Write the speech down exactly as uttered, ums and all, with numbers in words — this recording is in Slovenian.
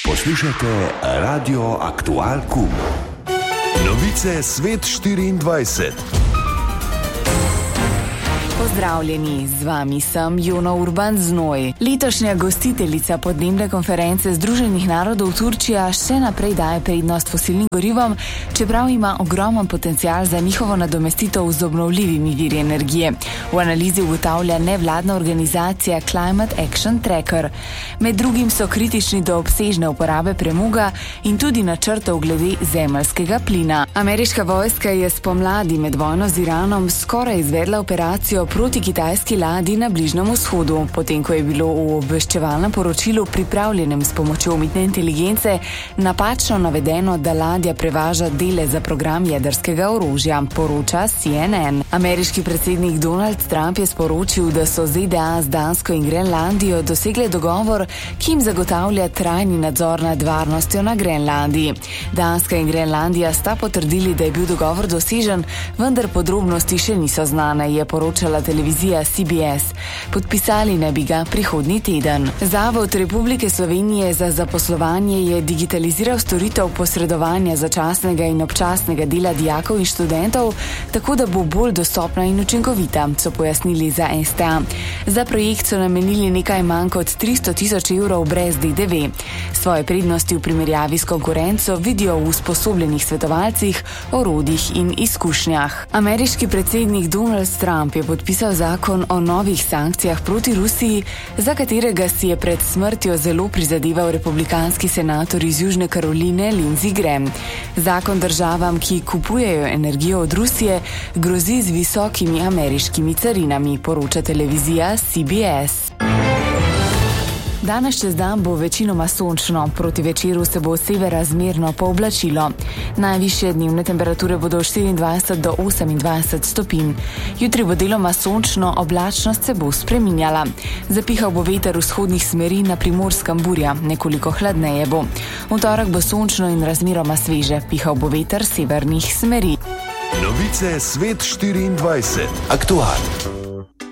Poslušajte Radio Aktual Kum. Novice Svet štiriindvajset. Pozdravljeni, z vami sem Jona Urban Znoj. Letošnja gostiteljica podnebne konference Združenih narodov Turčija še naprej daje prednost fosilnim gorivom, čeprav ima ogromen potencial za njihovo nadomestitev z obnovljivimi viri energije. V analizi ugotavlja nevladna organizacija Climate Action Tracker. Med drugim so kritični do obsežne uporabe premoga in tudi načrtov glede zemeljskega plina. Ameriška vojska je spomladi med vojno z Iranom skoraj izvedla operacijo proti kitajski ladji na Bližnjem vzhodu, potem ko je bilo v obveščevalnem poročilu pripravljenem s pomočjo umetne inteligence napačno navedeno, da ladja prevaža dele za program jedrskega orožja, poroča C N N. Ameriški predsednik Donald Trump je sporočil, da so Z D A z Dansko in Grenlandijo dosegle dogovor, ki jim zagotavlja trajni nadzor nad varnostjo na Grenlandiji. Danska in Grenlandija sta potrdili, da je bil dogovor dosežen, vendar podrobnosti še niso znane, je poročala televizija C B S. Podpisali naj bi ga prihodnji teden. Zavod Republike Slovenije za zaposlovanje je digitaliziral storitev posredovanja začasnega in občasnega dela dijakov in študentov, tako da bo bolj dostopna in učinkovita, so pojasnili za S T A. Za projekt so namenili nekaj manj kot tristo tisoč evrov brez D D V. Svoje prednosti v primerjavi s konkurenco vidijo v usposobljenih svetovalcih, orodjih in izkušnjah. Ameriški predsednik Donald Trump je podpisal zakon o novih sankcijah proti Rusiji, za katerega si je pred smrtjo zelo prizadeval republikanski senator iz Južne Karoline Lindsey Graham. Zakon državam, ki kupujejo energijo od Rusije, grozi z visokimi ameriškimi carinami, poroča televizija C B S. Danes čez dan bo večinoma sončno, proti večeru se bo severa zmerno pooblačilo. Najvišje dnevne temperature bodo štiriindvajset do osemindvajset stopinj. Jutri bo deloma sončno, oblačnost se bo spreminjala. Zapihal bo veter vzhodnih smeri, na Primorskem burja, nekoliko hladneje bo. V torek bo sončno in razmeroma sveže, pihal bo veter severnih smeri. Novice Svet štiriindvajset. Aktual.